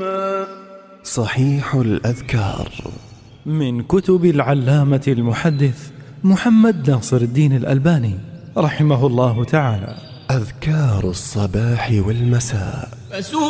مسلما. صحيح الأذكار من كتب العلامة المحدث محمد ناصر الدين الألباني رحمه الله تعالى. أذكار الصباح والمساء.